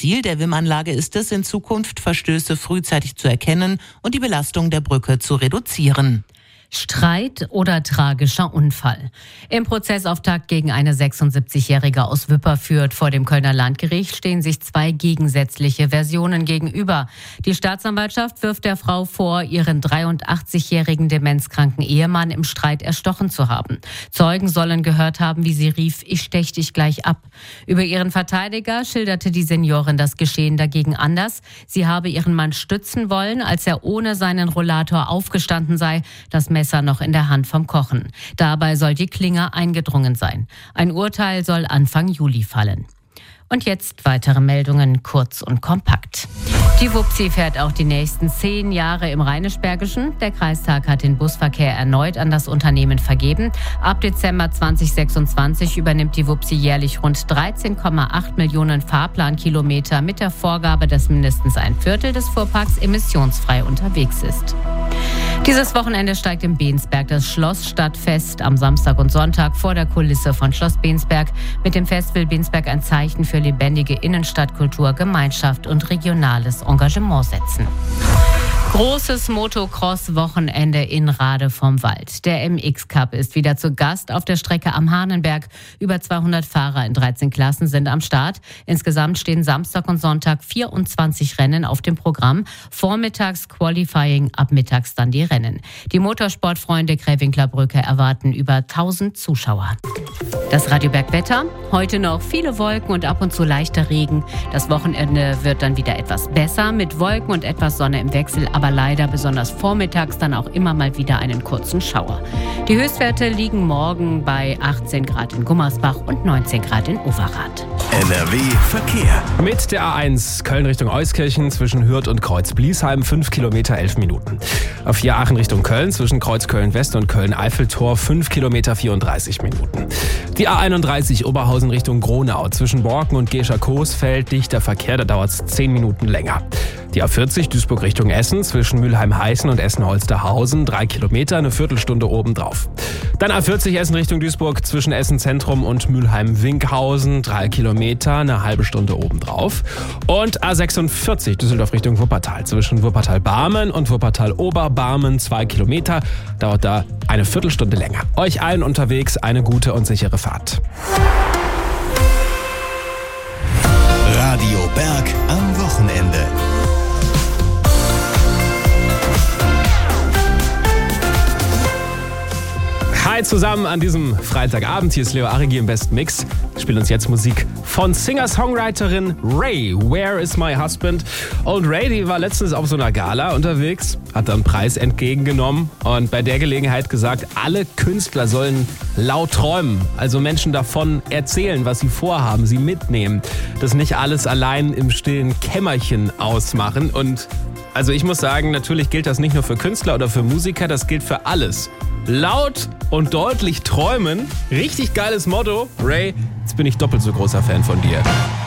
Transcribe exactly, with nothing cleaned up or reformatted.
Ziel der W I M-Anlage ist es, in Zukunft Verstöße frühzeitig zu erkennen und die Belastung der Brücke zu reduzieren. Streit oder tragischer Unfall. Im Prozessauftakt gegen eine sechsundsiebzigjährige aus Wipperfürth vor dem Kölner Landgericht stehen sich zwei gegensätzliche Versionen gegenüber. Die Staatsanwaltschaft wirft der Frau vor, ihren dreiundachtzigjährigen demenzkranken Ehemann im Streit erstochen zu haben. Zeugen sollen gehört haben, wie sie rief, ich stech dich gleich ab. Über ihren Verteidiger schilderte die Seniorin das Geschehen dagegen anders. Sie habe ihren Mann stützen wollen, als er ohne seinen Rollator aufgestanden sei, das Messer noch in der Hand vom Kochen. Dabei soll die Klinge eingedrungen sein. Ein Urteil soll Anfang Juli fallen. Und jetzt weitere Meldungen, kurz und kompakt. Die Wupsi fährt auch die nächsten zehn Jahre im Rheinisch-Bergischen. Der Kreistag hat den Busverkehr erneut an das Unternehmen vergeben. Ab Dezember zweitausendsechsundzwanzig übernimmt die Wupsi jährlich rund dreizehn Komma acht Millionen Fahrplankilometer mit der Vorgabe, dass mindestens ein Viertel des Fuhrparks emissionsfrei unterwegs ist. Dieses Wochenende steigt im Bensberg das Schlossstadtfest am Samstag und Sonntag vor der Kulisse von Schloss Bensberg. Mit dem Fest will Bensberg ein Zeichen für lebendige Innenstadtkultur, Gemeinschaft und regionales Engagement setzen. Großes Motocross-Wochenende in Rade vom Wald. Der M X-Cup ist wieder zu Gast auf der Strecke am Hahnenberg. Über zweihundert Fahrer in dreizehn Klassen sind am Start. Insgesamt stehen Samstag und Sonntag vierundzwanzig Rennen auf dem Programm. Vormittags Qualifying, ab mittags dann die Rennen. Die Motorsportfreunde Grävinkler Brücke erwarten über tausend Zuschauer. Das Radioberg-Wetter. Heute noch viele Wolken und ab und zu leichter Regen. Das Wochenende wird dann wieder etwas besser mit Wolken und etwas Sonne im Wechsel, aber leider besonders vormittags dann auch immer mal wieder einen kurzen Schauer. Die Höchstwerte liegen morgen bei achtzehn Grad in Gummersbach und neunzehn Grad in Overath. N R W Verkehr. Mit der A eins Köln Richtung Euskirchen zwischen Hürth und Kreuz-Bliesheim fünf Kilometer elf Minuten. A vier Aachen Richtung Köln zwischen Kreuz Köln-West und Köln-Eiffeltor fünf Kilometer vierunddreißig Minuten. Die A einunddreißig Oberhausen Richtung Gronau zwischen Borken und Gescher-Coesfeld dichter Verkehr, da dauert es zehn Minuten länger. Die A vierzig Duisburg Richtung Essen zwischen Mülheim-Heißen und Essen-Holsterhausen drei Kilometer, eine Viertelstunde obendrauf. Dann A vierzig Essen Richtung Duisburg zwischen Essen Zentrum und Mülheim-Winkhausen drei Kilometer, eine halbe Stunde obendrauf. Und A sechsundvierzig Düsseldorf Richtung Wuppertal zwischen Wuppertal-Barmen und Wuppertal-Oberbarmen zwei Kilometer, dauert da eine Viertelstunde länger. Euch allen unterwegs eine gute und sichere Fahrt. Radio Berg am Wochenende. Hi zusammen an diesem Freitagabend. Hier ist Leo Arigi im besten Mix. Wir spielen uns jetzt Musik von Singer-Songwriterin Ray. Where is my husband? Und Ray, die war letztens auf so einer Gala unterwegs, hat dann einen Preis entgegengenommen und bei der Gelegenheit gesagt, alle Künstler sollen laut träumen. Also Menschen davon erzählen, was sie vorhaben, sie mitnehmen. Das nicht alles allein im stillen Kämmerchen ausmachen. Und also ich muss sagen, natürlich gilt das nicht nur für Künstler oder für Musiker, das gilt für alles. Laut und deutlich träumen. Richtig geiles Motto. Ray, jetzt bin ich doppelt so großer Fan von dir.